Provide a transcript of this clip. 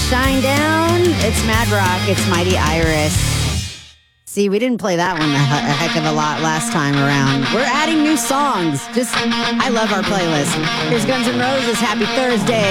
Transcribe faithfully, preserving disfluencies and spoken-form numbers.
Shinedown. It's Mad Rock. It's Mighty Iris. See, we didn't play that one a, a heck of a lot last time around. We're adding new songs. Just, I love our playlist. Here's Guns N' Roses. Happy Thursday.